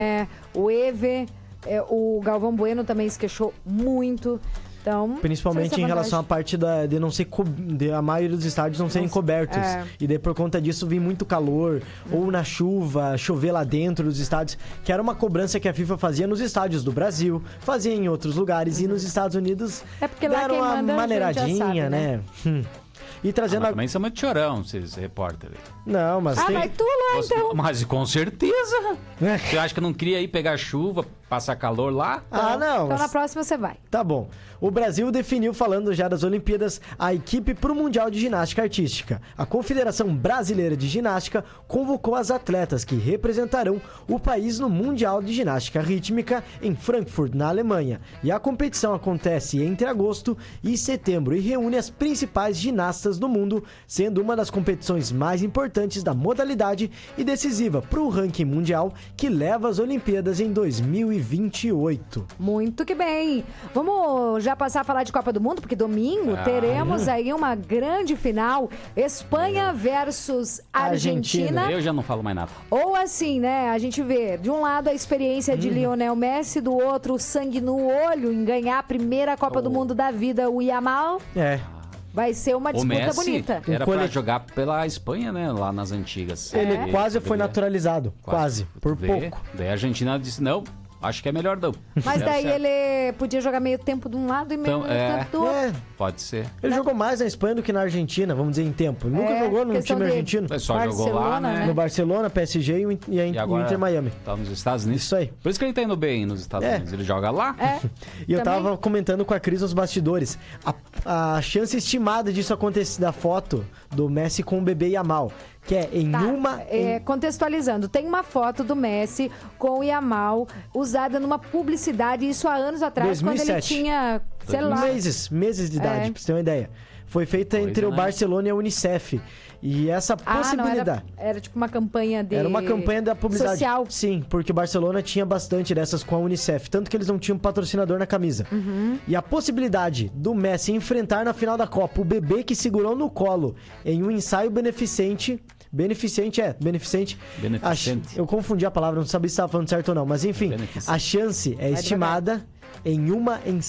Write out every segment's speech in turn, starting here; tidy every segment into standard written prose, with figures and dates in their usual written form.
o Eve, o Galvão Bueno também se queixou muito. Então, principalmente em relação à parte de não ser de a maioria dos estádios não serem cobertos. E daí por conta disso vir muito calor, ou na chuva, chover lá dentro dos estádios, que era uma cobrança que a FIFA fazia nos estádios do Brasil, fazia em outros lugares, e nos Estados Unidos porque lá deram uma maneiradinha, sabe, né? E trazendo também são muito chorão, esses repórteres. Não, mas vai tu lá, então. Mas com certeza. Você acha que eu não queria ir pegar chuva, passar calor lá? Não. Então na próxima você vai. Tá bom. O Brasil definiu, falando já das Olimpíadas, a equipe para o Mundial de Ginástica Artística. A Confederação Brasileira de Ginástica convocou as atletas que representarão o país no Mundial de Ginástica Rítmica em Frankfurt, na Alemanha. E a competição acontece entre agosto e setembro e reúne as principais ginastas do mundo, sendo uma das competições mais importantes da modalidade e decisiva para o ranking mundial que leva as Olimpíadas em 2028. Muito que bem. Vamos já passar a falar de Copa do Mundo, porque domingo teremos aí uma grande final, Espanha versus Argentina. Eu já não falo mais nada. Ou assim, né, a gente vê, de um lado a experiência de Lionel Messi, do outro o sangue no olho em ganhar a primeira Copa do Mundo da vida, o Yamal. Vai ser uma disputa Messi bonita. Era pra jogar pela Espanha, né? Lá nas antigas. Ele quase foi naturalizado. Quase. Por pouco. Daí a Argentina disse, não, acho que é melhor não. Mas daí ele podia jogar meio tempo de um lado e meio tempo do outro. Pode ser. Ele jogou mais na Espanha do que na Argentina, vamos dizer, em tempo. Nunca jogou no time argentino. Ele só jogou lá, né? No Barcelona, PSG e agora Inter Miami. Tá nos Estados Unidos. Isso aí. Por isso que ele tá indo bem nos Estados Unidos. Ele joga lá. E eu tava comentando com a Cris nos bastidores. A chance estimada disso acontecer, da foto do Messi com o bebê Yamal, que é em contextualizando, tem uma foto do Messi com o Yamal usada numa publicidade, isso há anos atrás, 2007. quando ele tinha, sei lá... Meses de idade, pra você ter uma ideia. Foi feita entre o Barcelona e a Unicef. E essa possibilidade... Não, era tipo uma campanha de... Era uma campanha da publicidade. Social. Sim, porque o Barcelona tinha bastante dessas com a Unicef. Tanto que eles não tinham patrocinador na camisa. E a possibilidade do Messi enfrentar na final da Copa o bebê que segurou no colo em um ensaio beneficente. Eu confundi a palavra, não sabia se estava falando certo ou não. Mas enfim, a chance é estimada em 1 em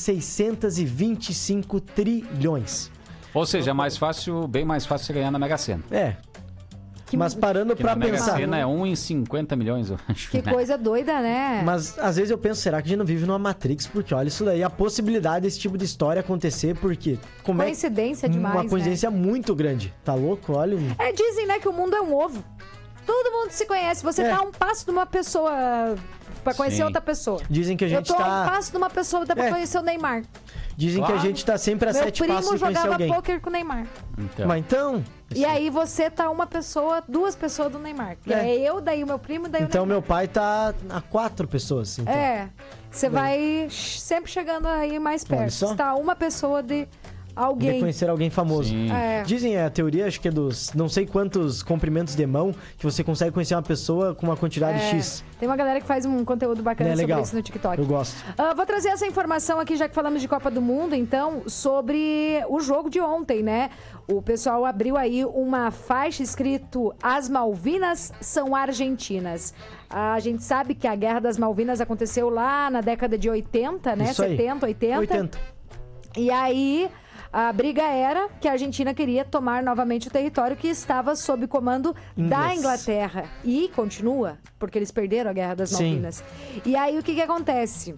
625 trilhões. Ou seja, bem mais fácil você ganhar na Mega Sena. Mas parando pra pensar... Na Mega Sena é 1 em 50 milhões, eu acho. Que coisa doida, né? Mas às vezes eu penso, será que a gente não vive numa Matrix? Porque olha isso daí, a possibilidade desse tipo de história acontecer, porque... Coincidência demais, uma coincidência muito grande. Tá louco? Olha... dizem, né, que o mundo é um ovo. Todo mundo se conhece. Você tá a um passo de uma pessoa pra conhecer outra pessoa. Dizem que a gente Eu tô a um passo de uma pessoa pra conhecer o Neymar. Dizem que a gente tá sempre a 7 passos de conhecer alguém. Meu primo jogava pôquer com o Neymar. Mas então... E aí você tá duas pessoas do Neymar. Que é eu, daí o meu primo, daí o Neymar. Então meu pai tá a 4 pessoas. Então. Você vai sempre chegando aí mais perto. Você tá uma pessoa de... alguém. De conhecer alguém famoso. Dizem a teoria, acho que é dos não sei quantos comprimentos de mão que você consegue conhecer uma pessoa com uma quantidade X. Tem uma galera que faz um conteúdo bacana sobre isso no TikTok. Eu gosto. Vou trazer essa informação aqui, já que falamos de Copa do Mundo, então, sobre o jogo de ontem, né? O pessoal abriu aí uma faixa escrito As Malvinas são argentinas. A gente sabe que a Guerra das Malvinas aconteceu lá na década de 80, né? Isso aí. 70, 80. E aí... a briga era que a Argentina queria tomar novamente o território que estava sob comando da Inglaterra. E continua, porque eles perderam a Guerra das Malvinas. E aí o que acontece?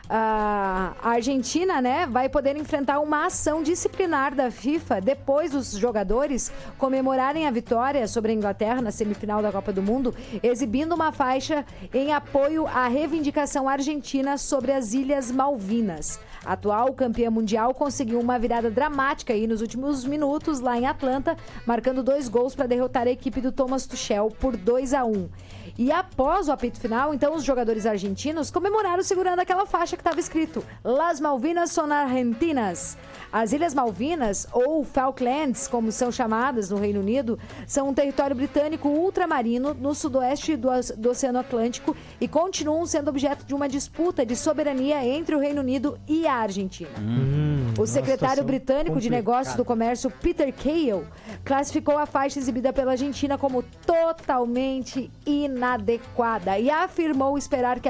A Argentina, né, vai poder enfrentar uma ação disciplinar da FIFA depois dos jogadores comemorarem a vitória sobre a Inglaterra na semifinal da Copa do Mundo, exibindo uma faixa em apoio à reivindicação argentina sobre as Ilhas Malvinas. A atual campeã mundial conseguiu uma virada dramática aí nos últimos minutos lá em Atlanta, marcando 2 gols para derrotar a equipe do Thomas Tuchel por 2-1. E após o apito final, então, os jogadores argentinos comemoraram segurando aquela faixa que estava escrito Las Malvinas son Argentinas. As Ilhas Malvinas, ou Falklands, como são chamadas no Reino Unido, são um território britânico ultramarino no sudoeste do Oceano Atlântico e continuam sendo objeto de uma disputa de soberania entre o Reino Unido e a Argentina. O secretário situação britânico de Negócios do Comércio, Peter Cale, classificou a faixa exibida pela Argentina como totalmente inadequada e afirmou esperar que